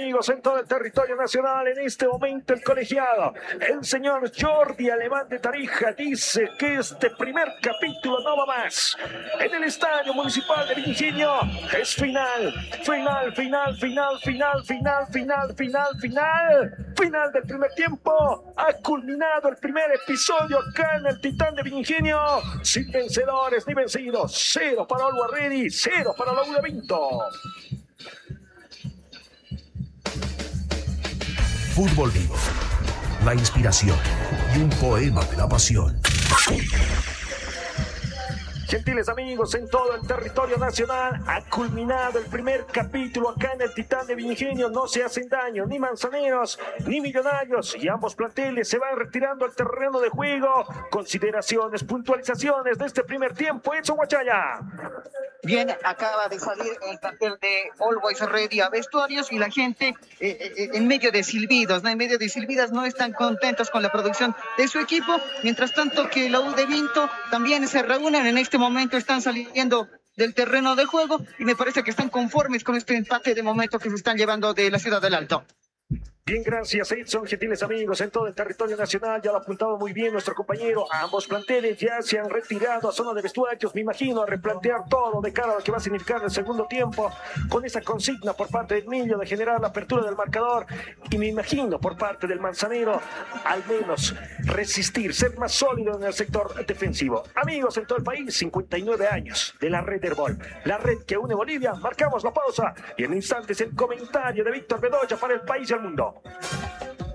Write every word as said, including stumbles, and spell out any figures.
amigos, en todo el territorio nacional. En este momento el colegiado, el señor Jordi Alemán de Tarija, dice que este primer capítulo no va más. En el Estadio Municipal de Ingenio es final, final, final, final, final, final, final, final, final, final del primer tiempo. Ha culminado el primer episodio acá en el Titán de Ingenio, sin vencedores ni vencidos. Cero para Always Ready, cero para la U de Vinto. Fútbol vivo, la inspiración y un poema de la pasión. Gentiles amigos, en todo el territorio nacional ha culminado el primer capítulo acá en el Titán de Ingenio. No se hacen daño ni Manzaneros ni Millonarios, y ambos planteles se van retirando al terreno de juego. Consideraciones, puntualizaciones de este primer tiempo. Edson Guachaya. Bien, acaba de salir el plantel de Always Ready a vestuarios y la gente eh, eh, en medio de silbidos, ¿no? En medio de silbidas no están contentos con la producción de su equipo. Mientras tanto que la U de Vinto también se reúnen en este momento, están saliendo del terreno de juego y me parece que están conformes con este empate de momento que se están llevando de la Ciudad del Alto. Bien, gracias Edson. Gentiles amigos, en todo el territorio nacional, ya lo ha apuntado muy bien nuestro compañero. Ambos planteles ya se han retirado a zona de vestuarios, me imagino, a replantear todo de cara a lo que va a significar el segundo tiempo, con esa consigna por parte del Millo de generar la apertura del marcador, y me imagino por parte del Manzanero al menos resistir, ser más sólido en el sector defensivo. Amigos en todo el país, cincuenta y nueve años de la red Herbol, la red que une Bolivia. Marcamos la pausa y en instantes el comentario de Víctor Bedoya para el país y el mundo.